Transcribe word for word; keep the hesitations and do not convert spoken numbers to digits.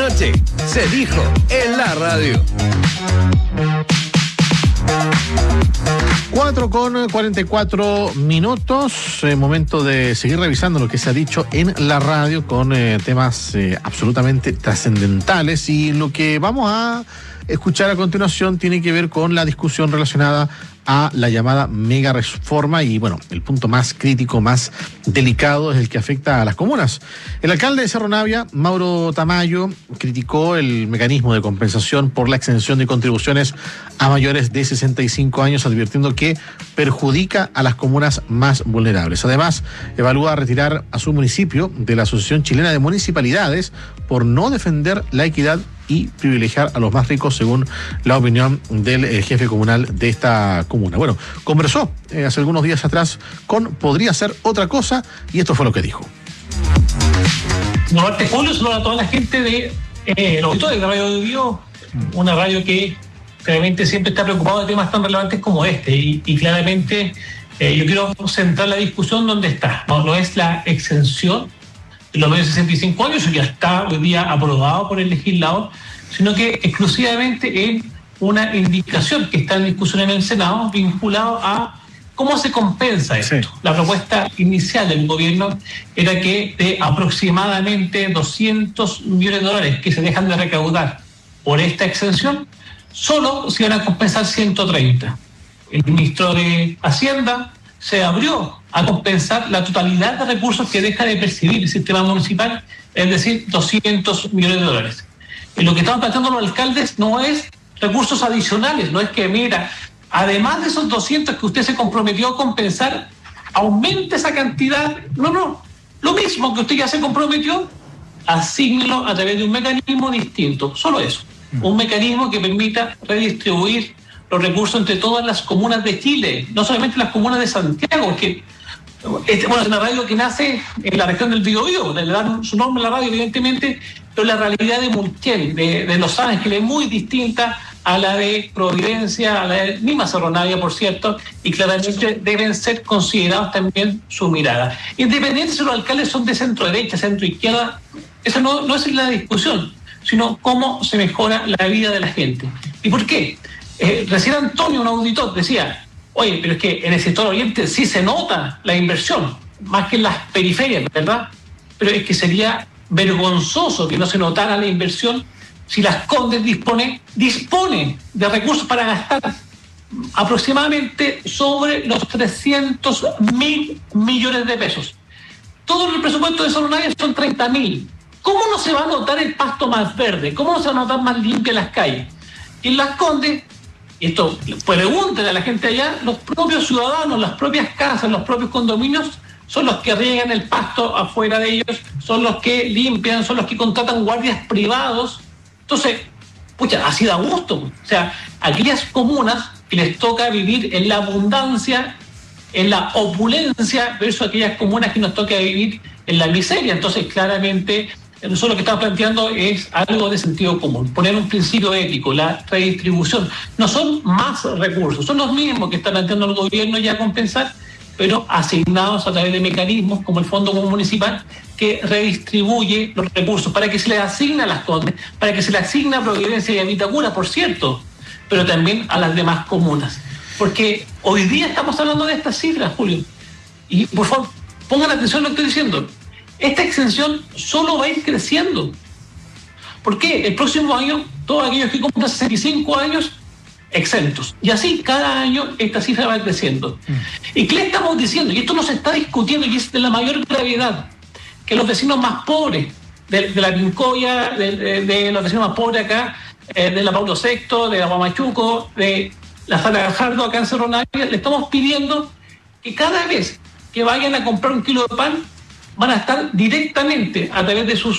Noche se dijo en la radio. cuatro con cuarenta y cuatro minutos, eh, momento de seguir revisando lo que se ha dicho en la radio con eh, temas eh, absolutamente trascendentales, y lo que vamos a escuchar a continuación tiene que ver con la discusión relacionada a la llamada mega reforma, y bueno, el punto más crítico, más delicado es el que afecta a las comunas. El alcalde de Cerro Navia, Mauro Tamayo, criticó el mecanismo de compensación por la exención de contribuciones a mayores de sesenta y cinco años, advirtiendo que perjudica a las comunas más vulnerables. Además, evalúa retirar a su municipio de la Asociación Chilena de Municipalidades por no defender la equidad y privilegiar a los más ricos, según la opinión del eh, jefe comunal de esta comuna. Bueno, conversó eh, hace algunos días atrás con Podría Ser Otra Cosa, y esto fue lo que dijo. Norte Julio, saludo a toda la gente de eh, los auditores de Radio de Dios, una radio que claramente siempre está preocupada de temas tan relevantes como este, y, y claramente eh, yo quiero centrar la discusión donde está. No, no es la exención de los mayores de sesenta y cinco años, eso ya está hoy día aprobado por el legislador, sino que exclusivamente en una indicación que está en discusión en el Senado vinculado a cómo se compensa esto. Sí. La propuesta inicial del gobierno era que de aproximadamente doscientos millones de dólares que se dejan de recaudar por esta exención, solo se iban a compensar ciento treinta. El ministro de Hacienda se abrió a compensar la totalidad de recursos que deja de percibir el sistema municipal, es decir, doscientos millones de dólares. Y lo que están planteando los alcaldes no es recursos adicionales, no es que, mira, además de esos doscientos que usted se comprometió a compensar, aumente esa cantidad. No, no, lo mismo que usted ya se comprometió, asígnelo a través de un mecanismo distinto, solo eso. Un mecanismo que permita redistribuir los recursos entre todas las comunas de Chile, no solamente las comunas de Santiago, que este, bueno, es una radio que nace en la región del Biobío, le dan su nombre a la radio evidentemente, pero la realidad de Multiel, de, de Los Ángeles, es muy distinta a la de Providencia, a la de misma Cerro Navia, por cierto, y claramente deben ser considerados también su mirada. Independientemente si los alcaldes son de centro derecha, centro izquierda, eso no, no es la discusión, sino cómo se mejora la vida de la gente. ¿Y por qué? Eh, recién Antonio, un auditor, decía, oye, pero es que en el sector oriente sí se nota la inversión, más que en las periferias, ¿verdad? Pero es que sería vergonzoso que no se notara la inversión si Las Condes dispone, dispone de recursos para gastar aproximadamente sobre los trescientos mil millones de pesos. Todo el presupuesto de Cerro Navia son treinta mil. ¿Cómo no se va a notar el pasto más verde? ¿Cómo no se va a notar más limpia las calles? Y en Las Condes, y esto pregúntenle a la gente allá, los propios ciudadanos, las propias casas, los propios condominios son los que riegan el pasto afuera de ellos, son los que limpian, son los que contratan guardias privados. Entonces, pucha, así da gusto. O sea, aquellas comunas que les toca vivir en la abundancia, en la opulencia, versus aquellas comunas que nos toca vivir en la miseria. Entonces, claramente, nosotros lo que estamos planteando es algo de sentido común, poner un principio ético, la redistribución. No son más recursos, son los mismos que está planteando el gobierno ya a compensar, pero asignados a través de mecanismos como el Fondo Común Municipal, que redistribuye los recursos para que se les asigne a Las Condes, para que se les asigne a Providencia y a Vitacura, por cierto, pero también a las demás comunas. Porque hoy día estamos hablando de estas cifras, Julio, y por favor, pongan atención a lo que estoy diciendo. Esta exención solo va a ir creciendo. ¿Por qué? El próximo año, todos aquellos que cumplan sesenta y cinco años, exentos. Y así, cada año, esta cifra va creciendo. Mm. ¿Y qué le estamos diciendo? Y esto no se está discutiendo, y es de la mayor gravedad, que los vecinos más pobres, de, de la Pincoya, de, de, de los vecinos más pobres acá, eh, de la Paulo sexto, de la Guamachuco, de la Sala Gajardo, acá en Cerro Navia, le estamos pidiendo que cada vez que vayan a comprar un kilo de pan, van a estar directamente a través de sus